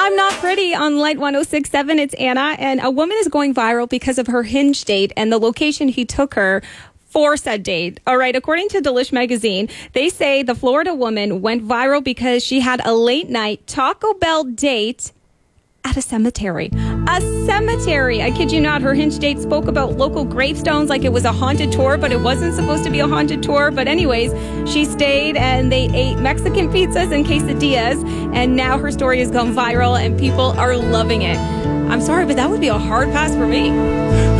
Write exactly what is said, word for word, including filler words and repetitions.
I'm Not Pretty on Light one oh six point seven. It's Anna, and a woman is going viral because of her Hinge date and the location he took her for said date. All right, according to Delish Magazine, they say the Florida woman went viral because she had a late night Taco Bell date at a cemetery. A cemetery. I kid you not. Her Hinge date spoke about local gravestones like it was a haunted tour, but it wasn't supposed to be a haunted tour. But anyways, she stayed and they ate Mexican pizzas and quesadillas, and now her story has gone viral and people are loving it. I'm sorry, but that would be a hard pass for me.